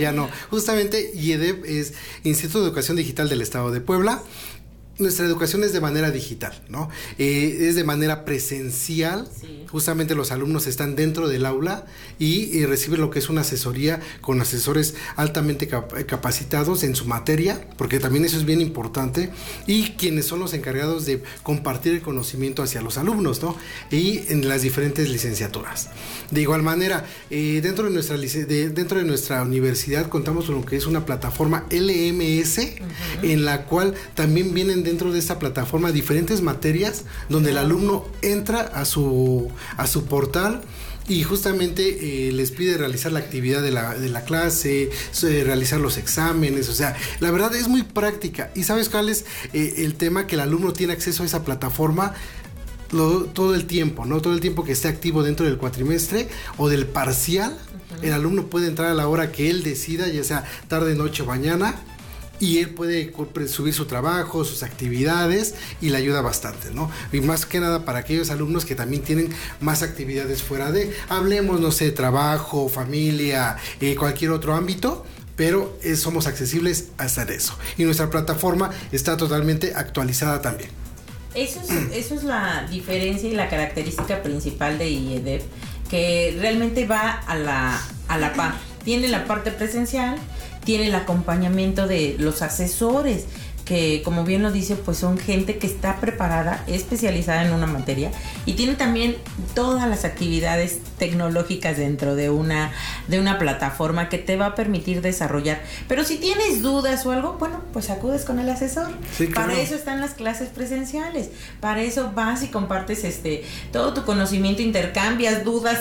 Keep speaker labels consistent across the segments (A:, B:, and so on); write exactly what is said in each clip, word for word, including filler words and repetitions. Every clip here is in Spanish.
A: ya no. Justamente I E D E P es Instituto de Educación Digital del Estado de Puebla. Nuestra educación es de manera digital, ¿no? Eh, es de manera presencial. Sí. Justamente los alumnos están dentro del aula y, y reciben lo que es una asesoría con asesores altamente cap capacitados en su materia, porque también eso es bien importante, y quienes son los encargados de compartir el conocimiento hacia los alumnos, ¿no? Y en las diferentes licenciaturas. De igual manera, eh, dentro, de nuestra, de, dentro de nuestra universidad contamos con lo que es una plataforma L M S, uh-huh. en la cual también vienen dentro de esta plataforma diferentes materias donde el alumno entra a su, a su portal y justamente eh, les pide realizar la actividad de la, de la clase, eh, realizar los exámenes. O sea, la verdad es muy práctica. ¿Y sabes cuál es eh, el tema? Que el alumno tiene acceso a esa plataforma Lo, todo el tiempo, ¿no? Todo el tiempo que esté activo dentro del cuatrimestre o del parcial, uh-huh. el alumno puede entrar a la hora que él decida, ya sea tarde, noche o mañana, y él puede subir su trabajo, sus actividades, y le ayuda bastante, ¿no? Y más que nada para aquellos alumnos que también tienen más actividades fuera de, hablemos, no sé, trabajo, familia, eh, cualquier otro ámbito, pero eh, somos accesibles hasta eso. Y nuestra plataforma está totalmente actualizada también.
B: Eso es, eso es la diferencia y la característica principal de I E D E P, que realmente va a la, a la par. Tiene la parte presencial, tiene el acompañamiento de los asesores, que como bien lo dice, pues son gente que está preparada, especializada en una materia, y tiene también todas las actividades tecnológicas dentro de una, de una plataforma que te va a permitir desarrollar. Pero si tienes dudas o algo, bueno, pues acudes con el asesor. Sí, claro. Para eso están las clases presenciales, para eso vas y compartes este todo tu conocimiento, intercambias dudas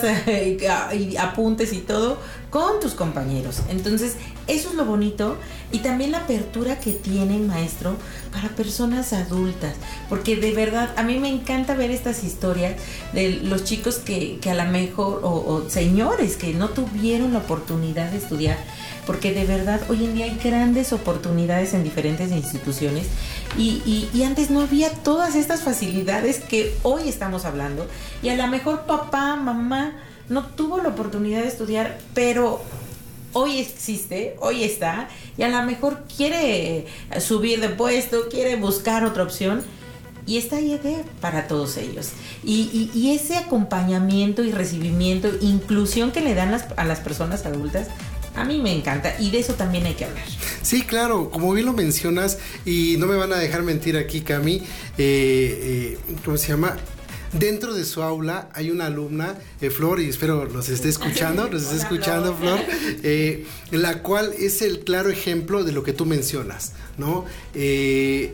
B: y apuntes y todo con tus compañeros. Entonces, eso es lo bonito, y también la apertura que tiene el maestro para personas adultas, porque de verdad a mí me encanta ver estas historias de los chicos que, que a lo mejor, o, o señores que no tuvieron la oportunidad de estudiar, porque de verdad hoy en día hay grandes oportunidades en diferentes instituciones, y, y, y antes no había todas estas facilidades que hoy estamos hablando, y a lo mejor papá, mamá no tuvo la oportunidad de estudiar, pero hoy existe, hoy está, y a lo mejor quiere subir de puesto, quiere buscar otra opción, y está I E D E P para todos ellos. Y, y, y ese acompañamiento y recibimiento, inclusión que le dan las, a las personas adultas, a mí me encanta, y de eso también hay que hablar.
A: Sí, claro, como bien lo mencionas, y no me van a dejar mentir aquí, Cami, eh, eh, ¿cómo se llama? Dentro de su aula hay una alumna, eh, Flor, y espero nos esté escuchando, nos esté escuchando, Flor, eh, la cual es el claro ejemplo de lo que tú mencionas, ¿no? Eh,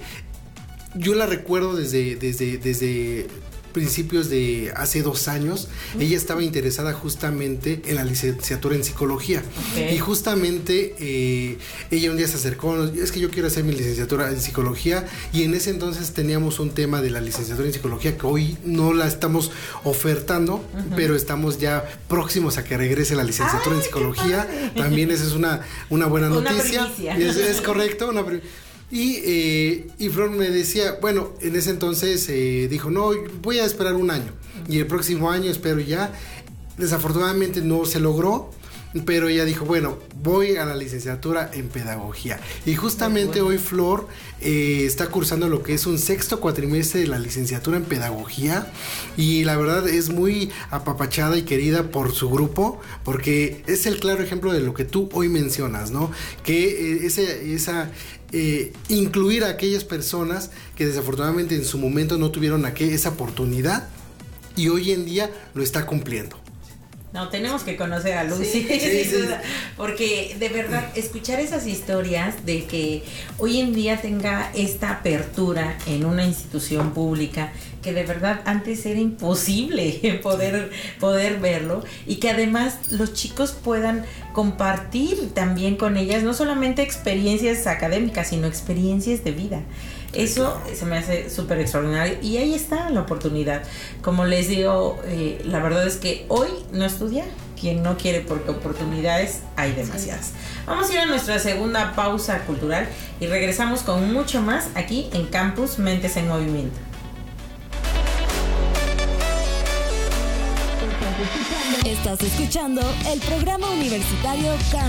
A: yo la recuerdo desde, desde, desde principios de hace dos años. Uh-huh. Ella estaba interesada justamente en la licenciatura en psicología. Okay. Y justamente eh, ella un día se acercó, es que yo quiero hacer mi licenciatura en psicología, y en ese entonces teníamos un tema de la licenciatura en psicología que hoy no la estamos ofertando, uh-huh. pero estamos ya próximos a que regrese la licenciatura Ay, en psicología. También esa es una, una buena noticia. Una es, es correcto, una Y, eh, y Flor me decía, bueno, en ese entonces eh, dijo, no, voy a esperar un año, y el próximo año espero ya. Desafortunadamente no se logró, pero ella dijo, bueno, voy a la licenciatura en pedagogía. Y justamente bueno. hoy Flor eh, está cursando lo que es un sexto cuatrimestre de la licenciatura en pedagogía, y la verdad es muy apapachada y querida por su grupo, porque es el claro ejemplo de lo que tú hoy mencionas, ¿no? Que eh, ese, esa... Eh, incluir a aquellas personas que desafortunadamente en su momento no tuvieron aquel, esa oportunidad, y hoy en día lo está cumpliendo.
B: No, tenemos que conocer a Lucy, sí, sí, sin sí. duda, porque de verdad escuchar esas historias de que hoy en día tenga esta apertura en una institución pública, que de verdad antes era imposible poder, poder verlo, y que además los chicos puedan compartir también con ellas no solamente experiencias académicas, sino experiencias de vida. Eso se me hace súper extraordinario, y ahí está la oportunidad. Como les digo, eh, la verdad es que hoy no estudia quien no quiere, porque oportunidades hay demasiadas. Vamos a ir a nuestra segunda pausa cultural y regresamos con mucho más aquí en Campus Mentes en Movimiento.
C: Estás escuchando el programa universitario Campus.